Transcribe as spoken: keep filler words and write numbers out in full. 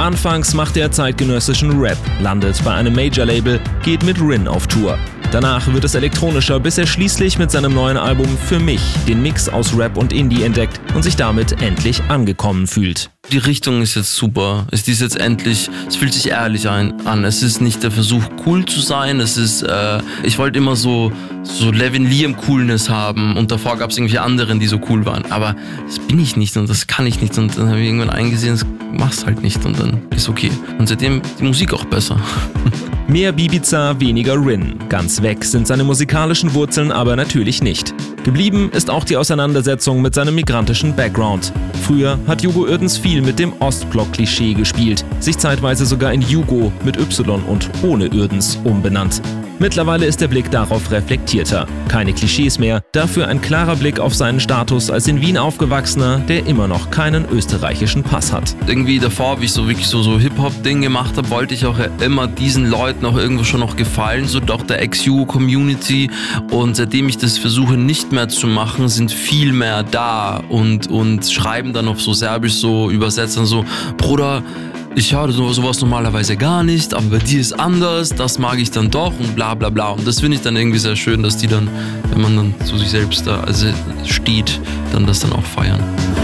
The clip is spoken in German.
Anfangs macht er zeitgenössischen Rap, landet bei einem Major-Label, geht mit Rin auf Tour. Danach wird es elektronischer, bis er schließlich mit seinem neuen Album Für mich den Mix aus Rap und Indie entdeckt und sich damit endlich angekommen fühlt. Die Richtung ist jetzt super. Es ist jetzt endlich, es fühlt sich ehrlich ein, an. Es ist nicht der Versuch, cool zu sein. Es ist, äh, ich wollte immer so, so Levin Liam Coolness haben und davor gab es irgendwie anderen, die so cool waren. Aber das bin ich nicht und das kann ich nicht. Und dann habe ich irgendwann eingesehen, das mach's halt nicht und dann ist okay. Und seitdem die Musik auch besser. Mehr Bibiza, weniger Rin. Ganz weg sind seine musikalischen Wurzeln aber natürlich nicht. Geblieben ist auch die Auseinandersetzung mit seinem migrantischen Background. Früher hat Hugo Uerdens viel mit dem Ostblock-Klischee gespielt, sich zeitweise sogar in Hugo mit Y und ohne Uerdens umbenannt. Mittlerweile ist der Blick darauf reflektierter. Keine Klischees mehr, dafür ein klarer Blick auf seinen Status als in Wien aufgewachsener, der immer noch keinen österreichischen Pass hat. Irgendwie davor, wie ich so wirklich so, so Hip-Hop-Ding gemacht habe, wollte ich auch immer diesen Leuten auch irgendwo schon noch gefallen, so doch der Ex-Hugo-Community. Und seitdem ich das versuche nicht mehr zu machen, sind viel mehr da und, und schreiben dann auf so Serbisch so, übersetzen so, Bruder, ich höre sowas normalerweise gar nicht, aber bei dir ist anders, das mag ich dann doch und bla bla bla. Und das finde ich dann irgendwie sehr schön, dass die dann, wenn man dann zu sich selbst da also steht, dann das dann auch feiern.